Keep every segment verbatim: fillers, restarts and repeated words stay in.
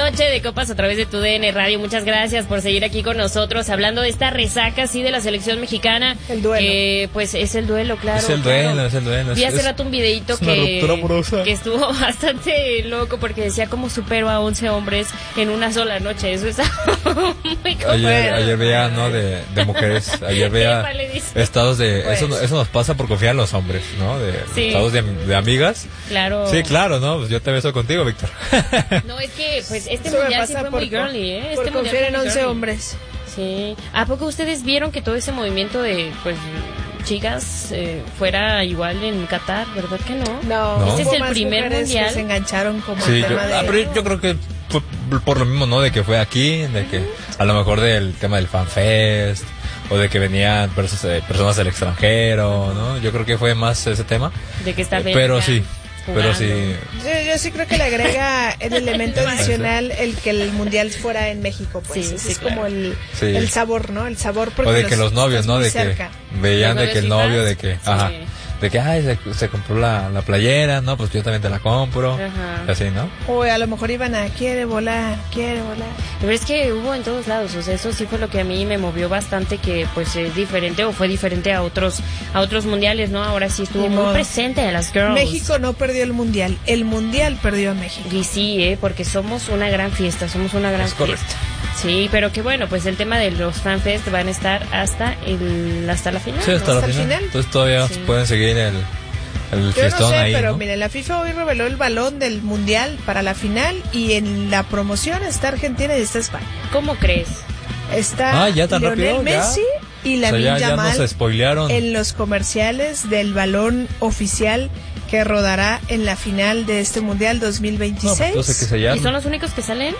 Noche de Copas a través de tu D N Radio. Muchas gracias por seguir aquí con nosotros hablando de esta resaca, sí, de la selección mexicana. El duelo. Eh, pues es el duelo, claro. Es el duelo, claro. es el duelo. Vi hace es, rato un videito que, que estuvo bastante loco porque decía cómo supero a once hombres en una sola noche. Eso está muy complejo. Ayer, ayer veía, ¿no? De, de mujeres. Ayer veía estados de... Pues. Eso, eso nos pasa por confiar en los hombres, ¿no? De sí. Estados de, de amigas. Claro. Sí, claro, ¿no? Pues yo te beso contigo, Víctor. No, es que pues este Eso mundial sí fue por, muy girly, ¿eh? Por este confiar en once girly. hombres. Sí. ¿A poco ustedes vieron que todo ese movimiento de, pues, chicas eh, fuera igual en Qatar? ¿Verdad que no? No. no. Este es el primer mundial. Que se engancharon como sí, el tema yo, de... ah, pero yo creo que fue por lo mismo, ¿no? De que fue aquí, de que a lo mejor del tema del FanFest o de que venían personas, personas del extranjero, ¿no? Yo creo que fue más ese tema. De que está eh, Pero sí. Jugando. Pero sí. Yo, yo sí creo que le agrega el elemento adicional el que el mundial fuera en México, pues. Sí, Ese sí, es claro. como el, sí. el sabor, ¿no? El sabor porque o de los, que los novios, ¿no? De cerca. que veían los de que el novios novio, y de más. que, Sí. ajá, de que, ay, se, se compró la, la playera, ¿no? Pues yo también te la compro. Ajá. Así, ¿no? O a lo mejor iban a, quiere volar, quiere volar. Pero es que hubo en todos lados, o sea, eso sí fue lo que a mí me movió bastante, que pues es diferente o fue diferente a otros a otros mundiales, ¿no? Ahora sí estuvo Ni muy modo. presente a las girls. México no perdió el mundial, el mundial perdió a México. Y sí, ¿eh? Porque somos una gran fiesta, somos una gran Es correcto. fiesta. Sí, pero que bueno, pues el tema de los FanFest van a estar hasta el hasta la final. Sí, hasta, ¿no? la ¿Hasta el final. final? Entonces todavía Sí. pueden seguir el, el Yo fiestón no sé, ahí, pero ¿no? mire, la FIFA hoy reveló el balón del mundial para la final y en la promoción está Argentina y está España. ¿Cómo crees? Está Ah, ya tan Lionel rápido, ya. Messi y O sea, Lamine ya, ya Yamal nos spoilearon. en los comerciales del balón oficial que rodará en la final de este mundial dos mil No, veintiséis. pues entonces que se ¿Y llama. son los únicos que salen?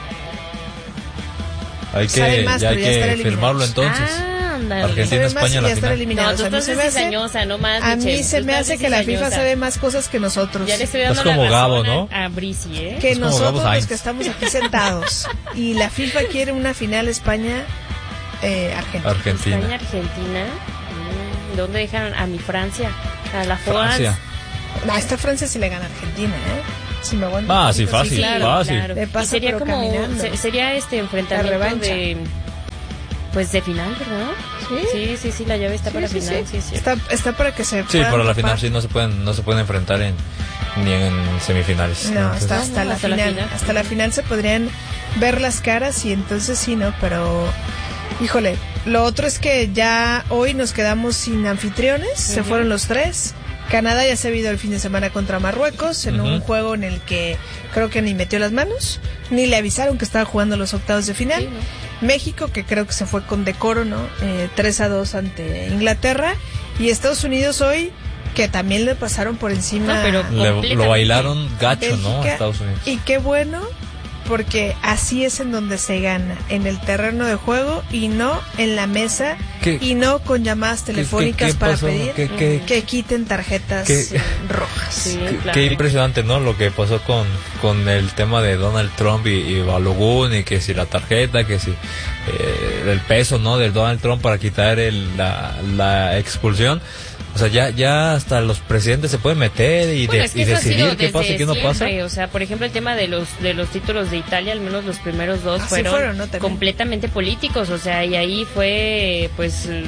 Hay Salen que, más, ya hay pero ya están que eliminados. firmarlo entonces. Ah, ándale. Argentina, Sabe más España y en ya la están final. eliminados. No, tú A mí estás se me hace- cizañosa, no más, A Michelle, mí se tú me estás hace que la FIFA cizañosa. sabe más cosas que nosotros. Ya le estoy dando Es como la Gabo, razón ¿no? a, a Brisi, ¿eh? Que Es como nosotros Gabo los Sainz. que estamos aquí sentados y la FIFA quiere una final España eh, Argentina. Argentina. España, Argentina. Mm, ¿Dónde dejan a mi Francia? A la France. Francia. No, esta Francia sí le gana a Argentina, ¿eh? Si me aguanto. Ah, sí, fácil, claro, fácil. claro. Le pasa, Y sería pero como caminando. se- sería este enfrentamiento La revancha. de pues de final, ¿verdad? ¿Sí? Sí, sí, sí, la llave está Sí, para sí, final, sí. sí, sí. Está, está para que se Sí, puedan para la topar. final sí no se pueden no se pueden enfrentar en ni en semifinales. No, Entonces, hasta, hasta, No, la hasta la final. final. Hasta la final se podrían ver las caras y entonces sí, ¿no? Pero, híjole, lo otro es que ya hoy nos quedamos sin anfitriones, se Ujú. fueron los tres. Canadá ya se ha ido el fin de semana contra Marruecos en Ujú. un juego en el que creo que ni metió las manos, ni le avisaron que estaba jugando los octavos de final. Sí, ¿no? México, que creo que se fue con decoro, ¿no? Eh, tres a dos ante Inglaterra. Y Estados Unidos hoy, que también le pasaron por encima. No, pero- Le- completamente. lo bailaron gacho, ¿no? Bélgica. Estados Unidos. Y qué bueno, porque así es en donde se gana, en el terreno de juego y no en la mesa ¿Qué- y no con llamadas ¿Qué- telefónicas qué- qué para pasó? pedir ¿Qué- qué- que quiten tarjetas qué- eh, rojas. Sí, Qué, claro. qué impresionante, ¿no? Lo que pasó con, con el tema de Donald Trump y, y Balogun, y que si la tarjeta, que si eh, el peso, ¿no? Del Donald Trump para quitar el, la, la expulsión. O sea, ya, ya hasta los presidentes se pueden meter y, Bueno, de- es que y eso ha sido decidir qué desde pasa y qué no pasa. siempre, o sea, por ejemplo, el tema de los de los títulos de Italia, al menos los primeros dos Así fueron, fueron, ¿no? También. completamente políticos, o sea, y ahí fue, pues, eh,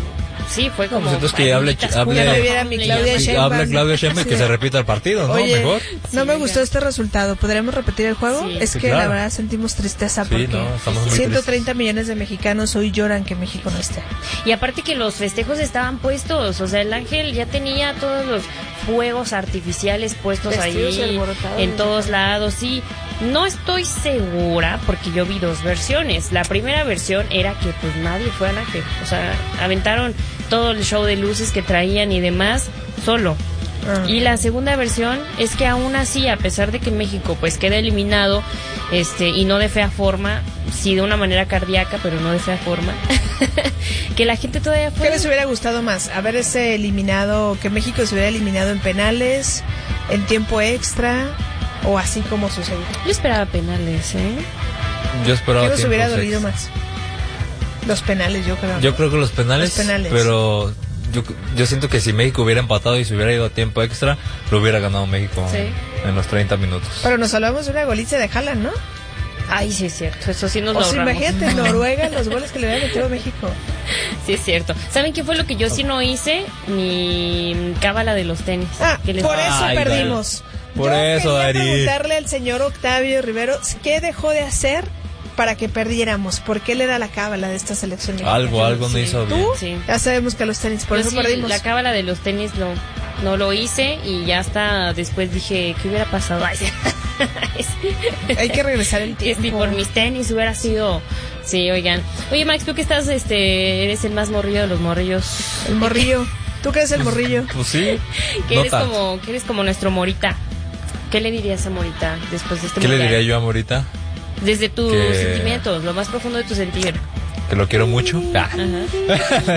sí, fue No, como... pues entonces que hable- Bonitas hable- cumbia, Ya me viera mi le Claudia llaman. Sí, Sheinbaum. habla Claudia Sheinbaum que Sí. se repita el partido, ¿no? Oye, Mejor. no me Sí, gustó ya. este resultado. ¿Podríamos repetir el juego? Sí. Es Sí, que claro. la verdad sentimos tristeza Sí, porque no, estamos muy ciento treinta tristes. millones de mexicanos hoy lloran que México no esté. Y aparte que los festejos estaban puestos, o sea, el Ángel ya tenía todos los fuegos artificiales puestos Vestidos y ahí alborotados. en todos lados, sí. No estoy segura porque yo vi dos versiones. La primera versión era que pues nadie fue al Ángel, o sea, aventaron todo el show de luces que traían y demás solo. Ah. Y la segunda versión es que aún así, a pesar de que México pues queda eliminado, este, y no de fea forma, sí de una manera cardíaca, pero no de fea forma, que la gente todavía fue. ¿Qué les hubiera gustado más? ¿Haberse eliminado, que México se hubiera eliminado en penales, en tiempo extra, o así como sucedió? Yo esperaba penales, ¿eh? Yo esperaba ¿Qué nos hubiera tiempos dolido extra. más? Los penales, yo creo. Yo creo que los penales, Los penales. pero yo, yo siento que si México hubiera empatado y se hubiera ido a tiempo extra, lo hubiera ganado México Sí. en los treinta minutos. Pero nos hablamos de una goliza de Haaland, ¿no? Ay, sí es cierto, eso sí nos lo O sea, ahorramos. imagínate, Noruega, los goles que le había metido a México. Sí es cierto. ¿Saben qué fue lo que yo sí no hice? Mi cábala de los tenis. Ah, ¿Qué les- por eso Ay, perdimos. por Yo eso, quería Dari. preguntarle al señor Octavio Rivero qué dejó de hacer para que perdiéramos, porque él era la cábala de esta selección mexicana. Algo, algo no Sí. hizo bien. ¿Tú? Sí. Ya sabemos que los tenis, por Yo eso sí, perdimos. la cábala de los tenis no, no lo hice y ya hasta después dije, ¿qué hubiera pasado? Ay, sí. Hay que regresar el Que tiempo. si por mis tenis hubiera sido... Sí, oigan. Oye, Max, tú que estás, este, eres el más morrillo de los morrillos. El morrillo. ¿Tú qué eres el morrillo? Pues sí. Que no eres tanto. como, que eres como nuestro Morita. ¿Qué le dirías a Morita después de este ¿Qué le mundial? diría yo a Morita? Desde tus Que- sentimientos, lo más profundo de tu sentir. Que lo quiero mucho. Ah. Ajá.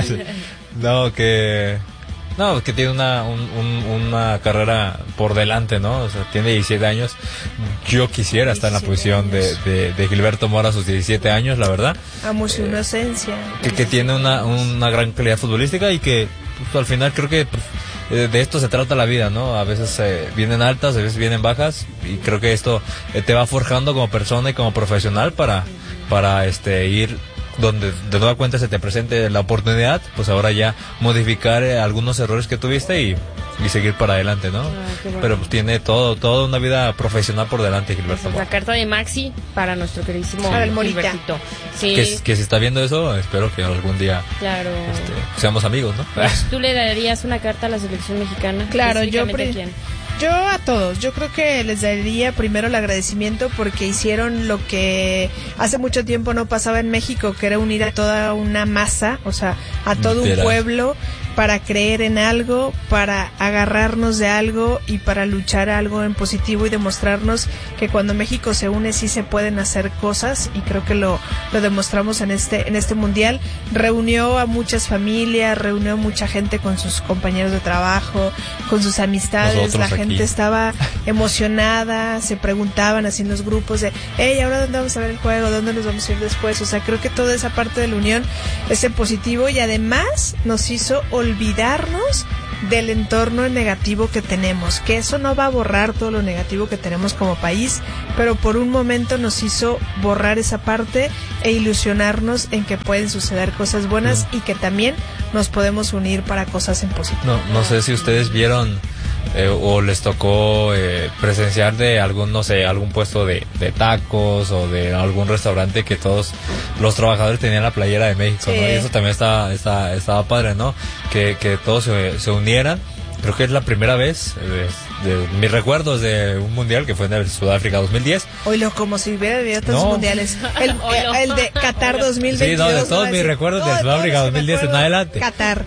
No, que... No, que tiene una, un- un- una carrera por delante, ¿no? O sea, tiene diecisiete años. Yo quisiera estar en la posición de, de, de Gilberto Mora a sus diecisiete años, la verdad. Amo su inocencia. Que, que tiene una, una gran calidad futbolística y que pues, al final creo que pues, eh, de esto se trata la vida, ¿no? A veces eh, vienen altas, a veces vienen bajas y creo que esto eh, te va forjando como persona y como profesional para, para este ir donde de nueva cuenta se te presente la oportunidad, pues ahora ya modificar eh, algunos errores que tuviste y, y seguir para adelante, ¿no? Ah, qué bueno. Pero pues tiene todo, toda una vida profesional por delante, Gilberto Esa es la Mora. carta de Maxi para nuestro queridísimo Para el Morita. Gilbertito. Sí, Que, que si está viendo eso, espero que algún día claro. este, seamos amigos, ¿no? Pues, ¿tú le darías una carta a la selección mexicana? Claro, yo Específicamente, pri- ¿a quién? Yo a todos, yo creo que les daría primero el agradecimiento porque hicieron lo que hace mucho tiempo no pasaba en México, que era unir a toda una masa, o sea, a todo un Literal. pueblo para creer en algo, para agarrarnos de algo y para luchar algo en positivo y demostrarnos que cuando México se une sí se pueden hacer cosas y creo que lo, lo demostramos en este, en este mundial. Reunió a muchas familias, reunió a mucha gente con sus compañeros de trabajo, con sus amistades, Nosotros la aquí. gente estaba emocionada, se preguntaban así en los grupos de, hey, ¿ahora dónde vamos a ver el juego? ¿Dónde nos vamos a ir después? O sea, creo que toda esa parte de la unión es en positivo y además nos hizo olvidarnos del entorno negativo que tenemos, que eso no va a borrar todo lo negativo que tenemos como país, pero por un momento nos hizo borrar esa parte e ilusionarnos en que pueden suceder cosas buenas Mm. y que también nos podemos unir para cosas en positivo. No, no sé si ustedes vieron eh, o les tocó eh, presenciar de algún, no sé, algún puesto de, de tacos o de algún restaurante que todos los trabajadores tenían la playera de México, Sí. ¿no? Y eso también está, está, estaba padre, ¿no? Que, que todos se, se unieran. Creo que es la primera vez de, de mis recuerdos de un mundial que fue en el Sudáfrica dos mil diez. Oílo, como si hubiera habido otros No. mundiales. El, Oílo. el de Qatar Oílo. dos mil veintidós. Sí, no, de todos ¿no? mis Así, recuerdos de no, Sudáfrica todos los que dos mil diez me en acuerdo, adelante. Qatar.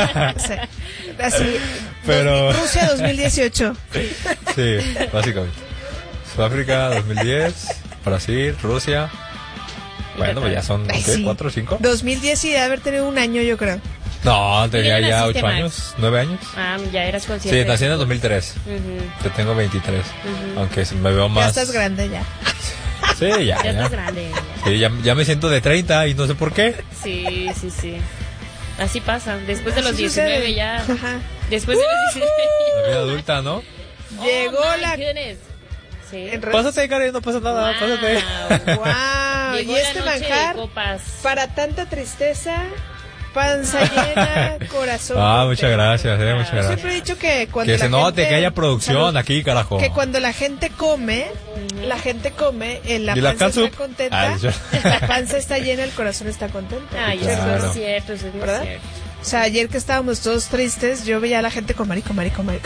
O sea, así. Pero- dos- Rusia dos mil dieciocho. Sí, básicamente. Sudáfrica dos mil diez, Brasil, Rusia. Bueno, pues ya son, Ay, ¿qué? sí. ¿Cuatro o cinco? dos mil diez y de haber tenido un año, yo creo. No, tenía ¿Y ya naciste, ocho Max? años, nueve años. Ah, ya eras consciente. Sí, nací en el dos mil tres. Ujú. Yo tengo veintitrés. Ujú. Aunque se me veo más. Ya estás grande ya. Sí, ya. Ya ya. estás grande. ya. Sí, ya, ya me siento de treinta y no sé por qué. Sí, sí, sí. Así pasa. Después de los Así diecinueve sucede. ya. Ajá. Después de los diecinueve. La vida adulta, ¿no? Llegó Oh, my la... goodness. Sí. en re- Pásate, Karen, no pasa nada, pásate. Wow. Wow, Llegó y la este noche manjar, de copas. para tanta tristeza, panza llena, corazón. Ah, muchas contento. gracias, eh, muchas Yo siempre he gracias. dicho que cuando Que la se note, gente- que haya producción Salud. aquí, carajo. Que cuando la gente come, la gente come, eh, la ¿Y la panza catsup? está contenta, Ah, yo- la panza está llena, el corazón está contento. Ay, Claro. eso es cierto, eso es muy ¿Verdad? cierto. O sea, ayer que estábamos todos tristes, yo veía a la gente comer y comer y comer.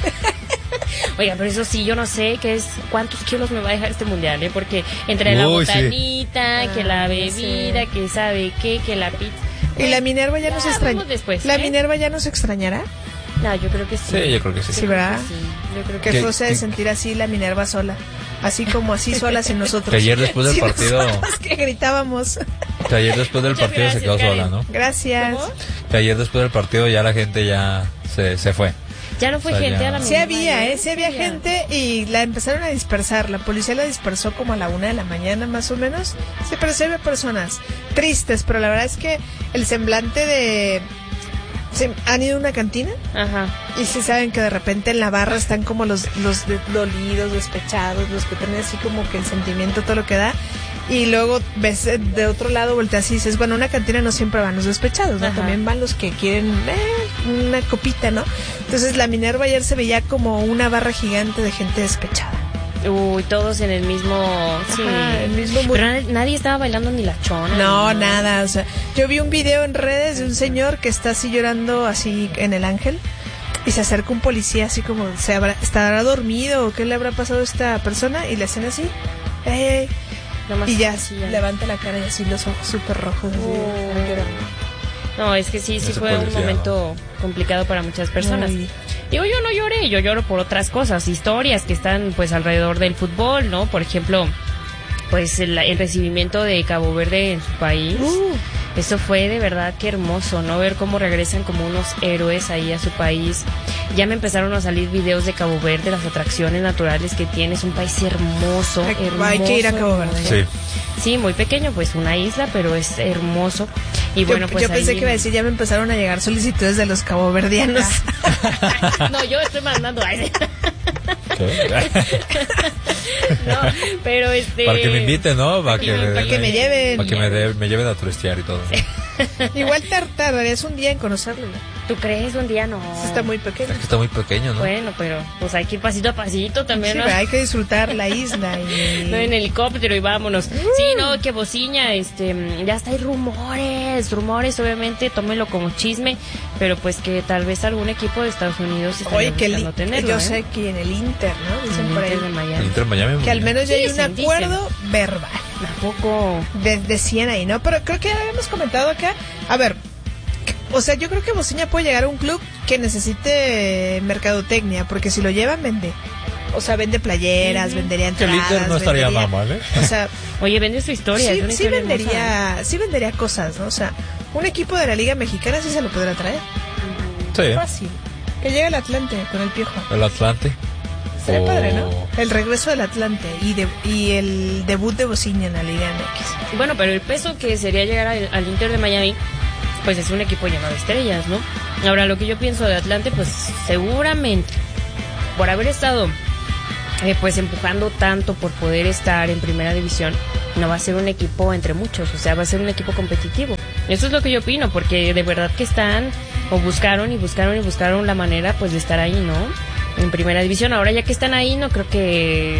Oiga, pero eso sí, yo no sé qué es, cuántos kilos me va a dejar este mundial, ¿eh? Porque entre la Uy, sí. botanita, que la Ah, bebida, sí. que sabe qué, que la pizza. Y la Minerva ya Ya, nos extraña. vamos después, ¿La ¿eh? Minerva ya nos extrañará? No, yo creo que sí. Sí, yo creo que sí. Sí, ¿verdad? Sí, yo creo Que que ¿Qué- fue de qué- sentir así la Minerva sola. Así como así sola sin nosotros. Que ayer después del Sin partido- nosotros que gritábamos. Que ayer después del Muchas partido se gracias, quedó Karen. sola, ¿no? Gracias. ¿Cómo? Que ayer después del partido ya la gente ya se, se fue. Ya no fue O sea, gente ya- a la Sí Minerva, había, ¿eh? ¿eh? Sí había gente y la empezaron a dispersar. La policía la dispersó como a la una de la mañana más o menos. Sí, pero sí había personas tristes, pero la verdad es que el semblante de... ¿se han ido a una cantina? Ajá. Y si saben que de repente en la barra están como los, los de- dolidos, despechados, los que tienen así como que el sentimiento, todo lo que da. Y luego ves eh, de otro lado, volteas y dices, bueno, una cantina no siempre van los despechados, ¿no? Ajá. También van los que quieren eh, una copita, ¿no? Entonces la Minerva ayer se veía como una barra gigante de gente despechada. Uy, todos en el mismo... Sí. Ajá, el mismo mood. Pero nadie, nadie estaba bailando ni la chona. No, ni nada, o sea, yo vi un video en redes de un señor que está así llorando así en el Ángel y se acerca un policía así como, ¿se habrá, estará dormido o qué le habrá pasado a esta persona? Y le hacen así, ey, ey, Nomás y ya así, ya. levanta la cara y así los ojos súper rojos. Así, Oh. llorando. No, es que sí, sí Ese fue un policía, momento complicado para muchas personas. Muy. Digo, yo no lloré, yo lloro por otras cosas, historias que están pues alrededor del fútbol, ¿no? Por ejemplo, pues el, el recibimiento de Cabo Verde en su país. Uh, Eso fue de verdad que hermoso, ¿no? Ver cómo regresan como unos héroes ahí a su país. Ya me empezaron a salir videos de Cabo Verde, las atracciones naturales que tiene. Es un país hermoso, Hay- hermoso. hay que ir a Cabo Verde. hermoso. Sí. Sí, muy pequeño, pues una isla, pero es hermoso. Y bueno, yo, pues yo pensé ahí- que iba a decir, ya me empezaron a llegar solicitudes de los caboverdianos. No, yo estoy mandando a ese. ¿Qué? No, pero este... Para que me inviten, ¿no? Para que, Para que me lleven. Para que me, de- me lleven a turistear y todo. Igual tar- tardarías un día en conocerlo, ¿no? ¿Tú crees? Un día no. Está muy pequeño. Es que está muy pequeño, ¿no? Bueno, pero pues hay que ir pasito a pasito también, Sí, ¿no? pero hay que disfrutar la isla y... No, en helicóptero y vámonos. Sí, no, que bociña, este, ya está, hay rumores, rumores, obviamente, tómelo como chisme, pero pues que tal vez algún equipo de Estados Unidos estaría Oye, que el, buscando tenerlo, yo ¿eh? sé que en el Inter, ¿no? Dicen El por ahí. Inter de Miami. El Inter Miami. Que al menos ya hay un Dicen, dicen. acuerdo verbal. Tampoco. De, decían ahí, ¿no? Pero creo que ya habíamos comentado acá. A ver, o sea, yo creo que Bociña puede llegar a un club que necesite mercadotecnia, porque si lo llevan, vende. O sea, vende playeras, vendería Que el entradas. Inter no estaría vendería- mal, mal, ¿eh? O sea, Oye, vende su historia. es sí, una sí historia hermosa. vendería, sí vendería cosas, ¿no? O sea, un equipo de la Liga Mexicana sí se lo podrá traer. Sí. Fácil. Que llegue el Atlante con el Piojo. El Atlante. Sería O- padre, ¿no? El regreso del Atlante y, de, y el debut de Bociña en la Liga M X. Bueno, pero el peso que sería llegar al, al Inter de Miami, pues es un equipo lleno de estrellas, ¿no? Ahora, lo que yo pienso de Atlante, pues seguramente, por haber estado eh, pues empujando tanto por poder estar en primera división, no va a ser un equipo entre muchos, o sea, va a ser un equipo competitivo. Eso es lo que yo opino, porque de verdad que están, o buscaron y buscaron y buscaron la manera pues de estar ahí, ¿no? En primera división. Ahora ya que están ahí, no creo que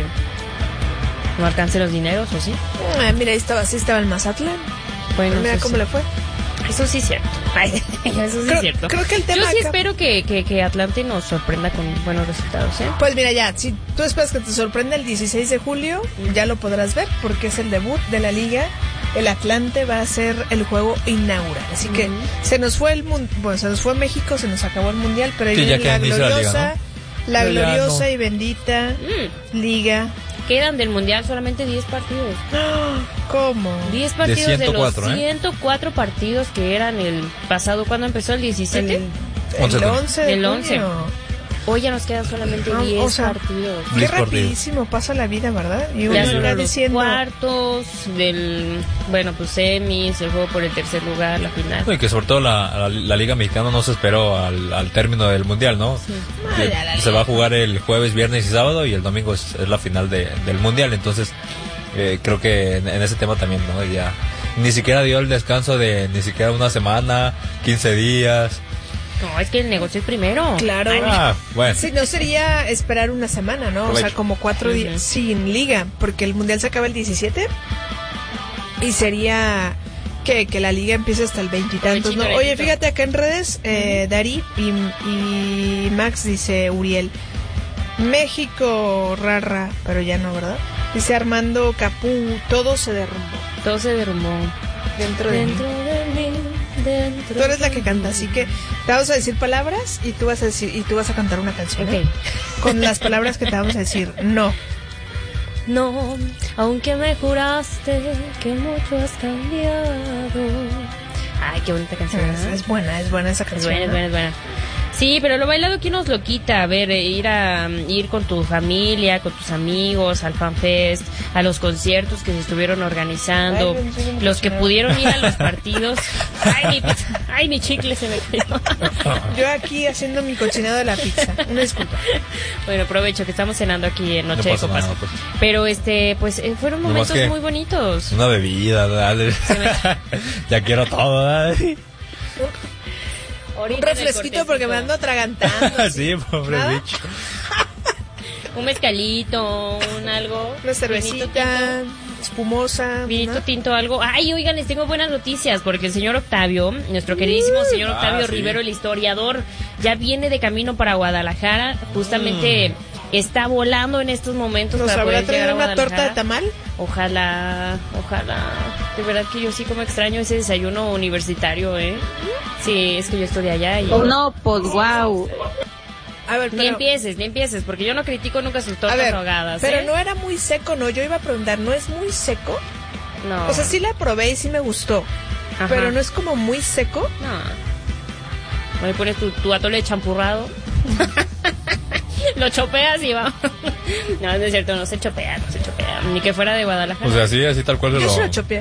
no alcancen los dineros, ¿o sí? Ah, mira, ahí estaba, sí estaba el Mazatlán. Bueno, Mira eso cómo sí. le fue. Eso sí es cierto. Ay, eso sí Creo- es cierto. creo que el tema Yo sí acá- espero que, que, que Atlante nos sorprenda con buenos resultados, ¿eh? Pues mira, ya, si tú esperas que te sorprenda el dieciséis de julio, ya lo podrás ver porque es el debut de la liga. El Atlante va a ser el juego inaugural. Así que Ujú. se nos fue el mun- bueno, se nos fue México, se nos acabó el mundial, pero ahí Sí, ya viene que la inicia la liga, gloriosa, la Pero ya gloriosa no. y bendita Mm, liga. quedan del Mundial solamente diez partidos. ¡Ah! ¿Cómo? diez partidos de, ciento cuatro, los ¿eh? ciento cuatro partidos que eran el pasado, ¿cuándo empezó? ¿El diecisiete? El, once el también. once de El once. junio. Hoy ya nos quedan solamente Ah, diez o sea, partidos. Qué diez partidos. rapidísimo pasa la vida, ¿verdad? Y uno Ya Sí, son está los diciendo... cuartos del, bueno, pues semis, el juego por el tercer lugar, la final. Y que sobre todo la, la, la Liga Mexicana no se esperó al, al término del Mundial, ¿no? Ah, Eh, ya, la Se va a jugar el jueves, viernes y sábado y el domingo es, es la final de, del Mundial. Entonces, eh, creo que en, en ese tema también, ¿no? Ya ni siquiera dio el descanso de ni siquiera una semana, quince días. No, es que el negocio es primero. Claro. Ay, Ah, bueno. Sí, no sería esperar una semana, ¿no? O sea, Provecho. como cuatro Ujú. días sin liga, porque el mundial se acaba el diecisiete y sería que, que la liga empiece hasta el veintitantos, ¿no? Provechito, Oye, provechito. fíjate acá en redes, eh, Dari y, y Max dice Uriel, México, rara, pero ya no, ¿verdad? Dice Armando Capú, todo se derrumbó todo se derrumbó. dentro de mí. Dentro de mí, dentro Tú eres la que de canta, mí. así que te vamos a decir palabras y tú vas a decir y tú vas a cantar una canción. ¿eh? Ok. Con las palabras que te vamos a decir. No. No, aunque me juraste que mucho has cambiado. Ay, qué bonita canción. Es, ¿verdad? es buena, es buena esa Es canción. buena, es ¿no? buena, es buena. Sí, pero lo bailado, ¿quién nos lo quita? A ver, eh, ir a ir con tu familia, con tus amigos, al FanFest, a los conciertos que se estuvieron organizando, Ay, no, no, no, los que no. pudieron ir a los partidos. Ay, mi pizza, ay, mi chicle se me cayó. Yo aquí haciendo mi cochinado de la pizza. Una disculpa. Bueno, aprovecho que estamos cenando aquí en No Noche de pasa Copas. nada, pues. Pero, este, pues, eh, fueron Nomás momentos que- muy bonitos. Una bebida, dale. Ya quiero todo, dale. Un Ahorita en el refresquito porque me ando cortecito. atragantando. Sí, pobre ¿Nada? bicho. Un mezcalito, un algo. Una Vinito cervecita espumosa. Vinito ¿no? tinto, algo. Ay, oigan, les tengo buenas noticias porque el señor Octavio, nuestro queridísimo señor Octavio ah, sí. Rivero, el historiador, ya viene de camino para Guadalajara. Justamente está volando en estos momentos ¿Nos para habrá poder llegar a traído una torta Guadalajara. de tamal? Ojalá, ojalá. De verdad que yo sí como extraño ese desayuno universitario, ¿eh? Sí, es que yo estoy de allá y... No, pues wow. A ver, Ni pero, empieces, ni empieces, porque yo no critico nunca sus a tortas ver, ahogadas, pero ¿eh? no era muy seco, ¿no? Yo iba a preguntar, ¿no es muy seco? No. O sea, sí la probé y sí me gustó. Ajá. Pero no es como muy seco. No. Ahí pones tu, tu atole champurrado. Lo chopeas y va. No, no es cierto, no se chopea, no se chopea. Ni que fuera de Guadalajara. O sea, sí, así tal cual se Yo lo... se lo chopeé.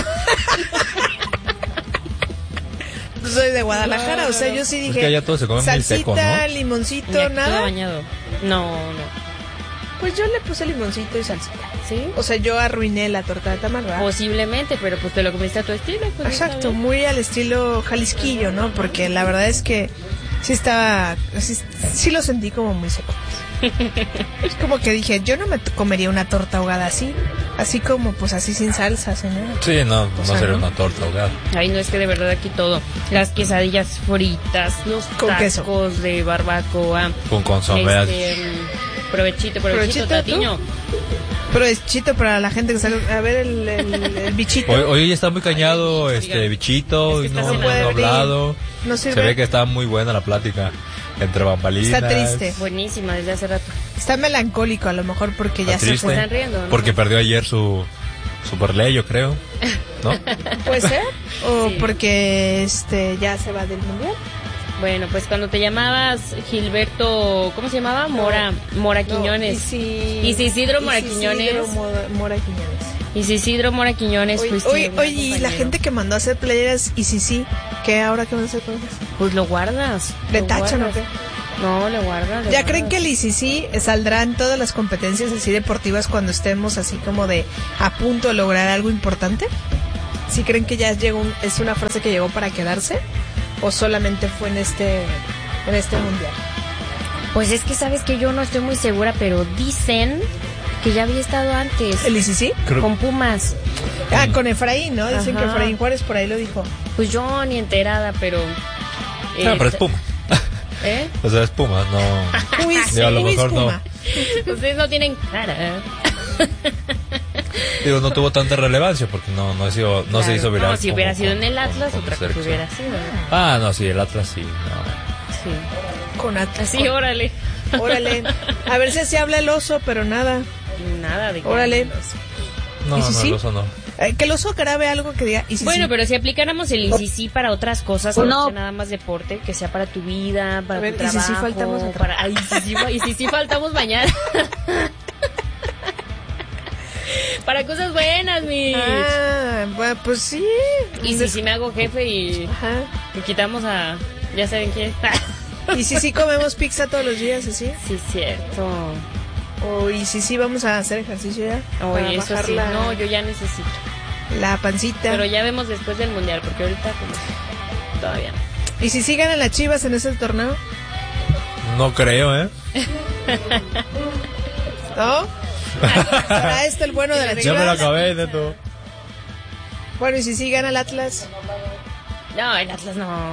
Soy de Guadalajara, o sea, yo sí dije... que allá todo se come muy salsita, seco, ¿no? limoncito, Ni aquí todo nada. bañado. No, no. Pues yo le puse limoncito y salsita. ¿Sí? O sea, yo arruiné la torta de tamal, ¿verdad? Posiblemente, pero pues te lo comiste a tu estilo. Pues, está Exacto, bien. muy al estilo jalisquillo, ¿no? Porque la verdad es que sí estaba, sí, sí lo sentí como muy seco. Es como que dije, yo no me t- comería una torta ahogada así, así como pues así sin salsa, señor. Sí, no, no sea, sería ¿no? una torta ahogada. Ay, no, es que de verdad aquí todo. Las quesadillas fritas, los Con tacos queso. de barbacoa. Con consomé. Este, mm, provechito, provechito, ¿Provechito, Tatiño. Pero es chito para la gente que sale a ver el, el, el bichito. Hoy, hoy está muy cañado Ay, este oigan. bichito, Es que y está no, no cenando. ha hablado. No Se sirve. ve que está muy buena la plática entre bambalinas. Está triste. Buenísima desde hace rato. Está melancólico a lo mejor porque ya Está se triste. fue. Están riendo, ¿no? Porque perdió ayer su Super Ley, yo creo. ¿No? Puede ser. O Sí. porque este ya se va del mundial. Bueno, pues cuando te llamabas Gilberto, ¿cómo se llamaba? Mora, Mora Quiñones. No, Isi- Isidro Mora Isidro Quiñones. Mora, Mora Quiñones. Isidro Mora Quiñones. Oye, fuiste oye, un oye, y la compañero. gente que mandó a hacer playeras y sí, sí, ¿qué ahora qué van a hacer con ellas? Pues lo guardas. ¿Le lo tachan o guardas. qué? No, le guardas. le ¿Ya creen que guardas. el I C C saldrá en todas las competencias así deportivas cuando estemos así como de a punto de lograr algo importante? ¿Sí creen que ya llegó un- es una frase que llegó para quedarse? ¿O solamente fue en este, en este mundial? Pues es que sabes que yo no estoy muy segura, pero dicen que ya había estado antes. ¿El I C C? Creo- Con Pumas. Ah, con Efraín, ¿no? Dicen Ajá. que Efraín Juárez por ahí lo dijo. Pues yo ni enterada, pero... eh, No, pero es Puma. ¿Eh? O sea, es Puma, no. Uy, Digo, a lo uy, mejor no. espuma. Ustedes no tienen cara. Digo, no tuvo tanta relevancia porque no, no, ha sido, no se Claro. hizo viral. No, si como hubiera sido con- en el con- Atlas, con otra la cosa selección. hubiera sido. ¿no? Ah, no, sí, el Atlas sí. No. Sí. Con Atlas. Así, órale. Órale. A ver si así habla el oso, pero nada. Nada de Órale. No, ¿Y si no, sí? el oso no. Eh, que el oso grabe algo que diga. ¿Y si Bueno, sí? pero si aplicáramos el I C C para otras cosas, no, No. sea nada más deporte, que sea para tu vida, para A ver, tu ¿y si trabajo, sí faltamos al para... Ay, y si sí, fa- y si sí faltamos mañana. Para cosas buenas, mi. Ah, bueno, pues sí. Y si sí me hago jefe y, Ajá. y quitamos a... Ya saben quién. Y si sí comemos pizza todos los días, así. Sí, cierto. O y si sí vamos a hacer ejercicio ya. para Oye, eso bajar sí. la, No, yo ya necesito. la pancita. Pero ya vemos después del mundial, porque ahorita como que todavía no. Y si sí ganan las Chivas en ese torneo, No creo, ¿eh? ¿no? ¿Será este el bueno de las Ya me lo Chivas? acabé, neto. Bueno, y si sí gana el Atlas, No, el Atlas no.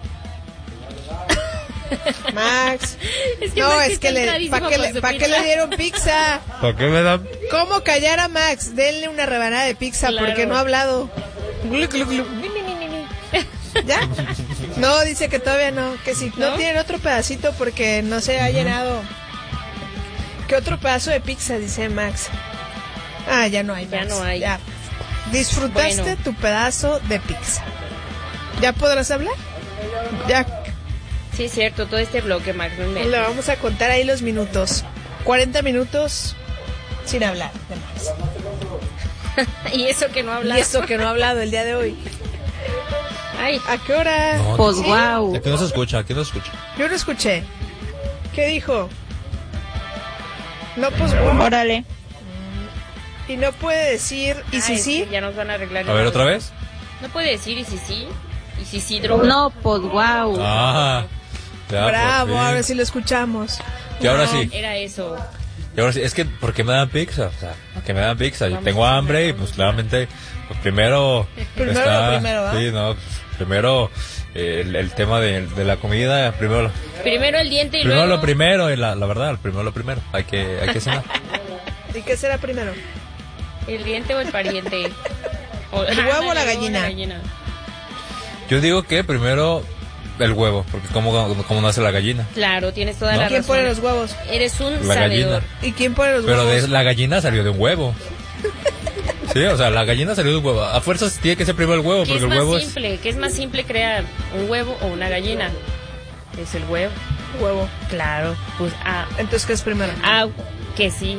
Max. Es que No, Max es está que le, entradísimo ¿para qué, con le, su pa' qué pizza. le dieron pizza? ¿Por qué me dan? ¿Cómo callar a Max? Denle una rebanada de pizza Claro. porque no ha hablado. Glu, glu, glu. Ni, ni, ni, ni, ni. ¿Ya? No, dice que todavía no. Que si no, ¿No? tienen otro pedacito porque no se ha llenado. ¿Qué otro pedazo de pizza? Dice Max. Ah, ya no hay, Ya Max. no hay. Ya. Disfrutaste Bueno. tu pedazo de pizza. ¿Ya podrás hablar? Ya. Sí, es cierto, todo este bloque, Max. No Le vamos a contar ahí los minutos. cuarenta minutos sin hablar de Max. Y eso que no ha hablado. Y eso que no ha hablado el día de hoy. Ay, ¿A qué hora? No, Pues ¿Sí? wow. Aquí no se escucha, aquí no se escucha. Yo no escuché. ¿Qué dijo? No, pues bueno. Órale. Y no puede decir, ¿y si ay, sí? ya nos van a arreglar. A ver, otra vez. No puede decir y si sí. Y si sí, droga. No, pues wow. Ah, ya, Bravo, por fin. ahora sí lo escuchamos. Y ahora No, sí. Era eso. Y ahora sí, es que, ¿por qué me dan pizza? O sea, ¿por qué me dan pizza? Yo Vamos tengo a hambre y comer. pues claramente, pues primero... Primero lo primero, ¿ah? Sí, no, pues, primero eh, el, el tema de, de la comida, primero, lo- Primero el diente y primero luego... lo primero, y la, la verdad, primero lo primero, hay que, hay que cenar. ¿Y qué será primero? ¿El diente o el pariente? O- ¿El huevo o la el gallina? gallina. Yo digo que primero el huevo, porque cómo, cómo nace la gallina. Claro, tienes toda ¿No? la ¿Quién razón. pone los huevos? Eres un La sabedor. gallina. ¿Y quién pone los Pero huevos? de, la gallina salió de un huevo. Sí, o sea, la gallina salió de un huevo. A fuerzas tiene que ser primero el huevo, ¿Qué porque es el más huevo es... simple? ¿Qué es más simple crear? ¿Un huevo o una gallina? Es el huevo. Huevo. Claro, pues ah, Entonces, ¿qué es primero? ah, que sí.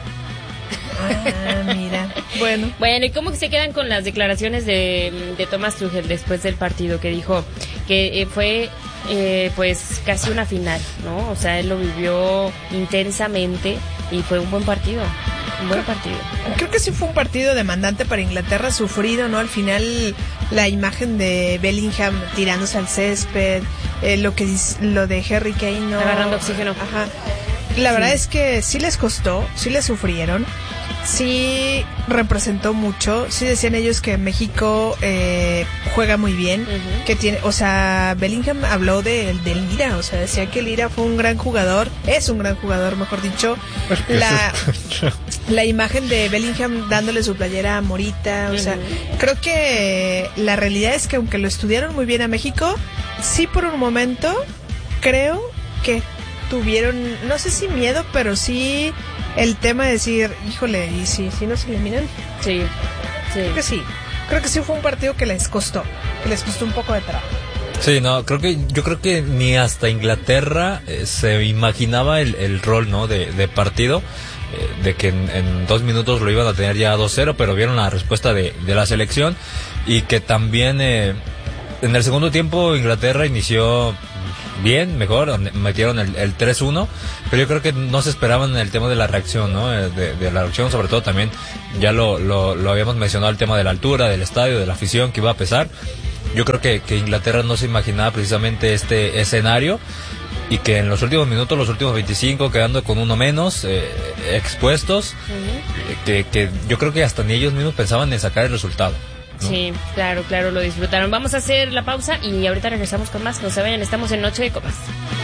Ah, mira. Bueno. Bueno, ¿y cómo que se quedan con las declaraciones de, de Thomas Tuchel después del partido? Que dijo que eh, fue eh, pues casi una final, ¿no? O sea, él lo vivió intensamente y fue un buen partido, un buen partido. Creo que sí fue un partido demandante para Inglaterra, sufrido, ¿no? Al final la imagen de Bellingham tirándose al césped, eh, lo que dice- lo de Harry Kane, ¿no? Agarrando oxígeno. Ajá. La verdad es que sí les costó, sí les sufrieron, sí representó mucho, sí decían ellos que México eh, juega muy bien, Ujú. que tiene, o sea, Bellingham habló de, de Lira, o sea, decía que Lira fue un gran jugador, es un gran jugador, mejor dicho. La, la imagen de Bellingham dándole su playera a Morita, o sea, Ujú. creo que la realidad es que aunque lo estudiaron muy bien a México, sí por un momento creo que tuvieron, no sé si miedo, pero sí el tema de decir, híjole, ¿y si, si nos eliminan? Sí, sí. Creo que sí, creo que sí fue un partido que les costó, que les costó un poco de trabajo. Sí, no, creo que yo creo que ni hasta Inglaterra eh, se imaginaba el, el rol, ¿no? De, de partido, eh, de que en, en dos minutos lo iban a tener ya dos cero, pero vieron la respuesta de, de la selección y que también eh, en el segundo tiempo Inglaterra inició bien, mejor, metieron el, el tres uno, pero yo creo que no se esperaban el tema de la reacción, ¿no? Eh, De, de la reacción, sobre todo también, ya lo, lo, lo habíamos mencionado, el tema de la altura, del estadio, de la afición que iba a pesar. Yo creo que, que Inglaterra no se imaginaba precisamente este escenario y que en los últimos minutos, los últimos veinticinco, quedando con uno menos, eh, expuestos, Ujú. eh, que, que yo creo que hasta ni ellos mismos pensaban en sacar el resultado, ¿no? Sí, claro, claro, lo disfrutaron. Vamos a hacer la pausa y ahorita regresamos con más. No se vayan, estamos en Noche de Copas.